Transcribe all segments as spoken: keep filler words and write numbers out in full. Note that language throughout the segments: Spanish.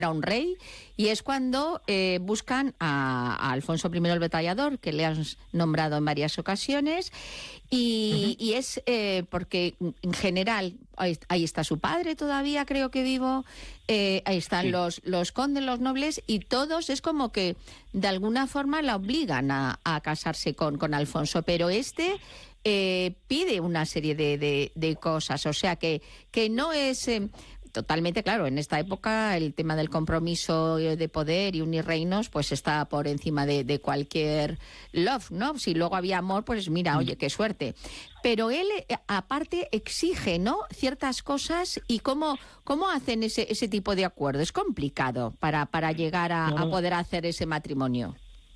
un rey, y es cuando eh, buscan a, a Alfonso primero el Batallador, que le han nombrado en varias ocasiones, y, uh-huh. y es eh, porque en general ahí, ahí está su padre todavía, creo que vivo, eh, ahí están sí. los, los condes, los nobles, y todos es como que de alguna forma la obligan a, a casarse con, con Alfonso, pero este eh, pide una serie de, de, de cosas, o sea que, que no es... Eh, Totalmente, claro, en esta época el tema del compromiso de poder y unir reinos pues está por encima de, de cualquier love, ¿no? Si luego había amor, pues mira, oye, qué suerte. Pero él, aparte, exige, ¿no?, ciertas cosas, y cómo, cómo hacen ese, ese tipo de acuerdo. Es complicado para, para llegar a, a poder hacer ese matrimonio.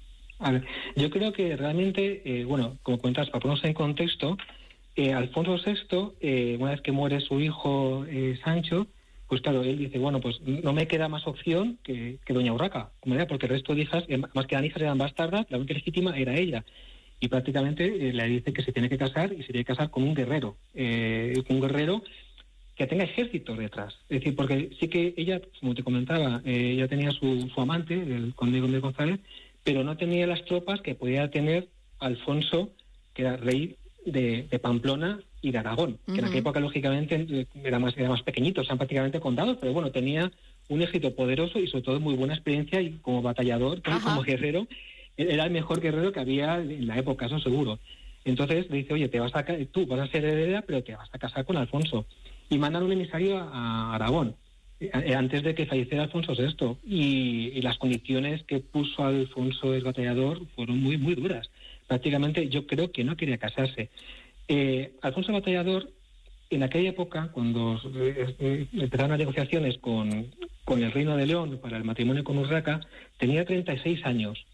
A ver, yo creo que realmente, eh, bueno, como cuentas, para ponernos en contexto, eh, Alfonso sexto, eh, una vez que muere su hijo eh, Sancho, pues claro, él dice, bueno, pues no me queda más opción que, que doña Urraca, como era, porque el resto de hijas, más que eran hijas, eran bastardas, la única legítima era ella. Y prácticamente eh, le dice que se tiene que casar, y se tiene que casar con un guerrero, eh, un guerrero que tenga ejército detrás. Es decir, porque sí que ella, como te comentaba, eh, ella tenía su, su amante, el conde de González, pero no tenía las tropas que podía tener Alfonso, que era rey de, de Pamplona y de Aragón, uh-huh. que en aquella época lógicamente era más, era más pequeñito, eran prácticamente condados, pero bueno, tenía un ejército poderoso y sobre todo muy buena experiencia, y como batallador, uh-huh. como guerrero, era el mejor guerrero que había en la época, eso seguro. Entonces le dice, oye, te vas a tú vas a ser heredera, pero te vas a casar con Alfonso. Y mandan un emisario a, a Aragón, antes de que falleciera Alfonso sexto, y, y las condiciones que puso Alfonso el Batallador fueron muy, muy duras. Prácticamente yo creo que no quería casarse. Eh, Alfonso el Batallador, en aquella época, cuando eh, empezaron las negociaciones con, con el Reino de León para el matrimonio con Urraca, tenía treinta y seis años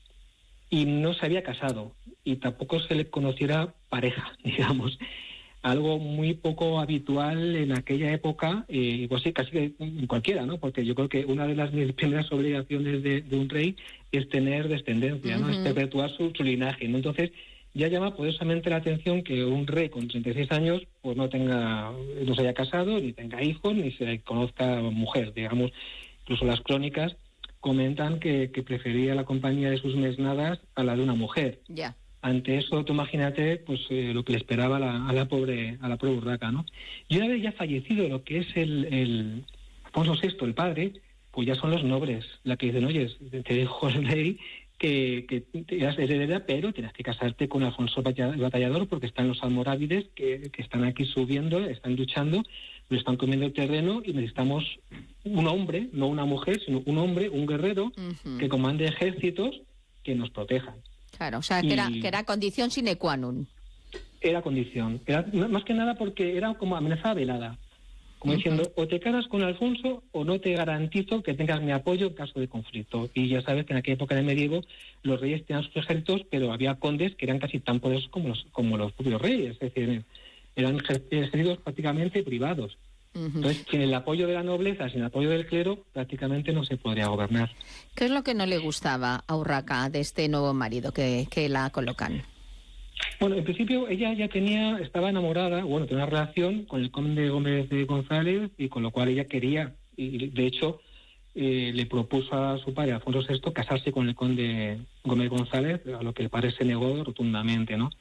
y no se había casado, y tampoco se le conociera pareja, digamos. Algo muy poco habitual en aquella época, eh, igual sí, casi en cualquiera, ¿no? Porque yo creo que una de las primeras obligaciones de, de un rey es tener descendencia, ¿no? Uh-huh. Es perpetuar su, su linaje, ¿no? Entonces, ya llama poderosamente la atención que un rey con treinta y seis años pues no tenga, no se haya casado, ni tenga hijos, ni se conozca mujer, digamos. Incluso las crónicas comentan que, que prefería la compañía de sus mesnadas a la de una mujer. Ya. Yeah. Ante eso, tú imagínate pues eh, lo que le esperaba a la, a la pobre a la pobre Urraca, ¿no? Y una vez ya fallecido lo que es el, el Alfonso sexto, el padre, pues ya son los nobles la que dicen, oye, te dijo el rey que, que eras heredera, pero tienes que casarte con Alfonso el Batallador, porque están los almorávides que, que están aquí subiendo, están luchando, le están comiendo el terreno, y necesitamos un hombre, no una mujer, sino un hombre, un guerrero, uh-huh. que comande ejércitos que nos protejan. Claro, o sea, que era, que era condición sine qua non. Era condición. Era, más que nada porque era como amenaza velada. Como uh-huh. diciendo, o te casas con Alfonso o no te garantizo que tengas mi apoyo en caso de conflicto. Y ya sabes que en aquella época del medievo los reyes tenían sus ejércitos, pero había condes que eran casi tan poderosos como los, como los propios reyes. Es decir, eran ejércitos prácticamente privados. Uh-huh. Entonces, sin el apoyo de la nobleza, sin el apoyo del clero, prácticamente no se podría gobernar. ¿Qué es lo que no le gustaba a Urraca de este nuevo marido que, que la colocan? Bueno, en principio ella ya tenía, estaba enamorada, bueno, tenía una relación con el conde Gómez de González, y con lo cual ella quería, y de hecho eh, le propuso a su padre, Alfonso sexto, casarse con el conde Gómez de González, a lo que el padre se negó rotundamente, ¿no?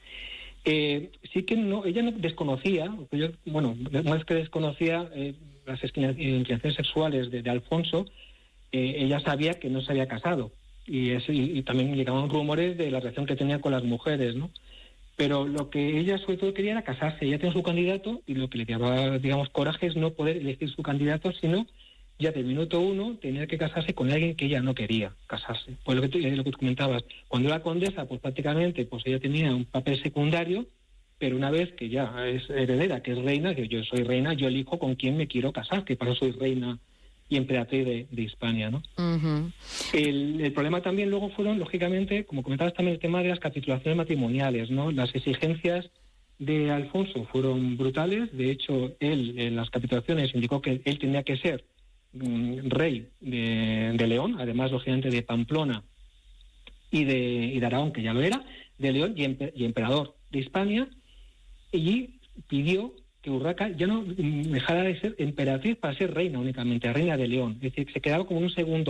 Eh, sí que no, ella no desconocía, yo, bueno, no es que desconocía eh, las inclinaciones sexuales de, de Alfonso, eh, ella sabía que no se había casado, y, eso, y, y también llegaban rumores de la relación que tenía con las mujeres, ¿no? Pero lo que ella sobre todo quería era casarse. Ella tenía su candidato, y lo que le daba, digamos, coraje es no poder elegir su candidato, sino ya del minuto uno tenía que casarse con alguien que ella no quería casarse. Pues lo que tú, lo que tú comentabas, cuando era condesa, pues prácticamente pues ella tenía un papel secundario, pero una vez que ya es heredera, que es reina, que yo soy reina, yo elijo con quién me quiero casar, que para eso soy reina y emperatriz de, de Hispania, ¿no? Uh-huh. El, el problema también luego fueron, lógicamente, como comentabas también, el tema de las capitulaciones matrimoniales, ¿no? Las exigencias de Alfonso fueron brutales. De hecho, él en las capitulaciones indicó que él tenía que ser rey de, de León, además lógicamente de Pamplona y de, y de Aragón, que ya lo era, de León y, emper, y emperador de Hispania, y pidió que Urraca ya no dejara de ser emperatriz para ser reina únicamente, reina de León. Es decir, se quedaba como un segundo